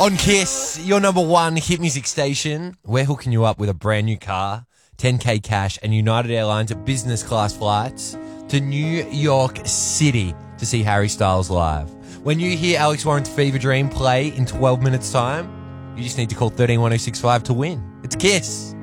On Kiss, your number one hit music station, we're hooking you up with a brand new car, 10K cash, and United Airlines business class flights to New York City to see Harry Styles live. When you hear Alex Warren's Fever Dream play in 12 minutes' time, you just need to call 131065 to win. It's Kiss.